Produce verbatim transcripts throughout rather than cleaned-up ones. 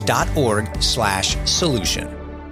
dot org slash solution.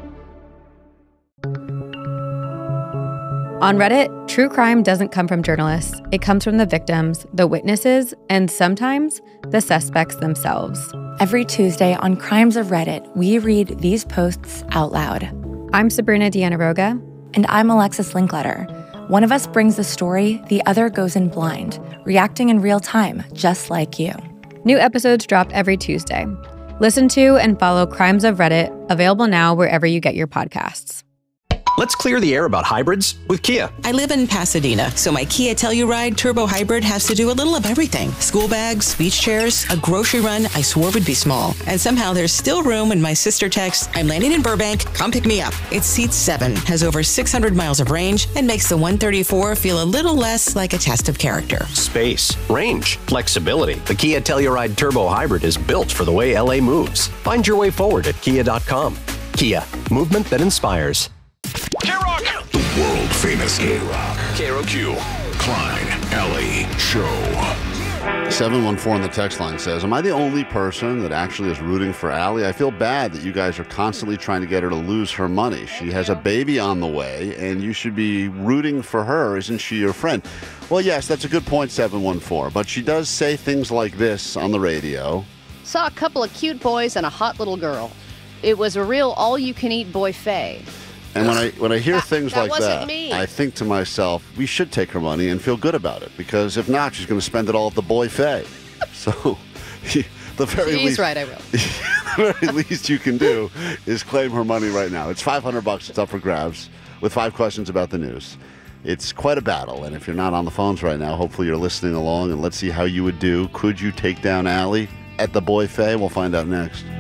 On Reddit, true crime doesn't come from journalists. It comes from the victims, the witnesses, and sometimes the suspects themselves. Every Tuesday on Crimes of Reddit, we read these posts out loud. I'm Sabrina Dianaroga. And I'm Alexis Linkletter. One of us brings the story, the other goes in blind, reacting in real time, just like you. New episodes drop every Tuesday. Listen to and follow Crimes of Reddit, available now wherever you get your podcasts. Let's clear the air about hybrids with Kia. I live in Pasadena, so my Kia Telluride Turbo Hybrid has to do a little of everything. School bags, beach chairs, a grocery run I swore would be small. And somehow there's still room when my sister texts, I'm landing in Burbank, come pick me up. It seats seven, has over six hundred miles of range, and makes the one thirty-four feel a little less like a test of character. Space, range, flexibility. The Kia Telluride Turbo Hybrid is built for the way L A moves. Find your way forward at kia dot com. Kia, movement that inspires. K-Rock! The world-famous K-Rock. K R O Q. Klein Alley Show. seven one four on the text line says, am I the only person that actually is rooting for Allie? I feel bad that you guys are constantly trying to get her to lose her money. She has a baby on the way, and you should be rooting for her. Isn't she your friend? Well, yes, that's a good point, seven one four. But she does say things like this on the radio. Saw a couple of cute boys and a hot little girl. It was a real all-you-can-eat buffet. And when I when I hear that, things that like wasn't that, me. I think to myself, we should take her money and feel good about it. Because if not, she's going to spend it all at the buffet. So the very She's least, right, I will. the very least you can do is claim her money right now. It's five hundred bucks. It's up for grabs with five questions about the news. It's quite a battle. And if you're not on the phones right now, hopefully you're listening along. And let's see how you would do. Could you take down Allie at the buffet? We'll find out next.